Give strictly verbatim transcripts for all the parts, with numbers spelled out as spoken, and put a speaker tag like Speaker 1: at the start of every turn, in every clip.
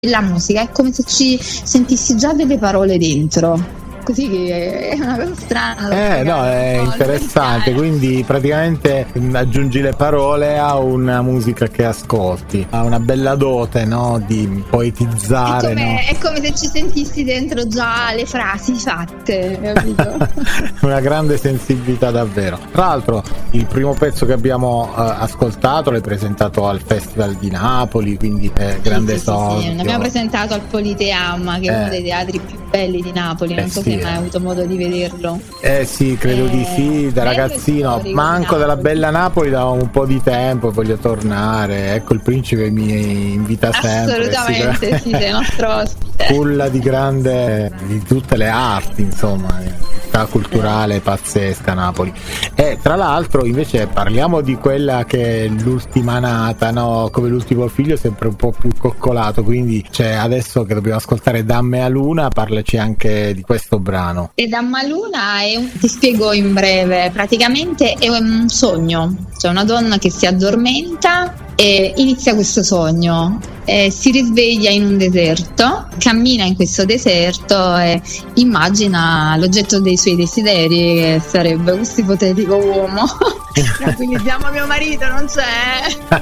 Speaker 1: la musica è come se ci sentissi già delle parole dentro. Così che è una cosa strana.
Speaker 2: Eh no, è
Speaker 1: no,
Speaker 2: interessante, quindi praticamente aggiungi le parole a una musica che ascolti, ha una bella dote, no, di poetizzare.
Speaker 1: È come,
Speaker 2: no?
Speaker 1: è come se ci sentissi dentro già le frasi fatte, capito?
Speaker 2: Una grande sensibilità davvero. Tra l'altro il primo pezzo che abbiamo uh, ascoltato l'hai presentato al Festival di Napoli, quindi è
Speaker 1: sì,
Speaker 2: grande
Speaker 1: sì,
Speaker 2: esordio.
Speaker 1: sì, sì. L'abbiamo presentato al Politeama, che è
Speaker 2: eh.
Speaker 1: uno dei teatri più belli di Napoli, non
Speaker 2: eh,
Speaker 1: so
Speaker 2: sì.
Speaker 1: se hai mai avuto modo di vederlo.
Speaker 2: Eh sì, credo
Speaker 1: eh,
Speaker 2: di sì, da ragazzino, manco della bella Napoli da un po' di tempo e voglio tornare. Ecco, il principe mi invita sempre.
Speaker 1: Assolutamente sì, sei nostro ospite.
Speaker 2: Culla di grande, di tutte le arti, insomma. Culturale pazzesca Napoli. E tra l'altro invece parliamo di quella che è l'ultima nata, no? Come l'ultimo figlio, sempre un po' più coccolato, quindi c'è adesso che dobbiamo ascoltare Damme a Luna, parlaci anche di questo brano.
Speaker 1: E Damme a Luna è un, ti spiego in breve, praticamente è un sogno, cioè una donna che si addormenta e inizia questo sogno, eh, si risveglia in un deserto, cammina in questo deserto e immagina l'oggetto dei suoi desideri, che sarebbe questo ipotetico uomo. Tranquillizziamo mio marito, non c'è.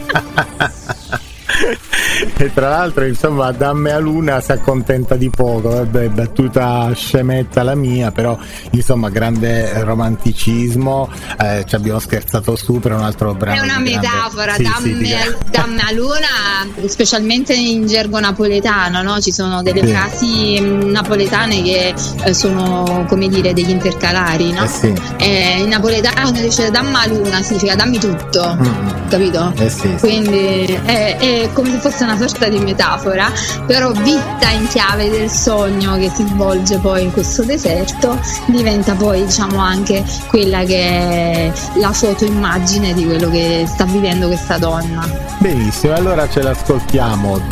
Speaker 2: E tra l'altro, insomma, Damme a Luna si accontenta di poco, vabbè, battuta scemetta la mia, però insomma grande romanticismo, eh, ci abbiamo scherzato su per un altro brano.
Speaker 1: È una metafora,
Speaker 2: grande...
Speaker 1: Damme,
Speaker 2: sì, sì,
Speaker 1: Damme a Luna, specialmente in gergo napoletano, no? Ci sono delle sì. frasi napoletane che eh, sono, come dire, degli intercalari, no?
Speaker 2: Eh sì.
Speaker 1: eh, in napoletano quando dice Damme a Luna significa dammi tutto, mm. capito?
Speaker 2: Eh sì,
Speaker 1: quindi sì. È, è come se fosse una sorta di metafora, però vista in chiave del sogno che si svolge poi in questo deserto, diventa poi, diciamo, anche quella che è la fotoimmagine di quello che sta vivendo questa donna.
Speaker 2: Benissimo, allora ce l'ascoltiamo.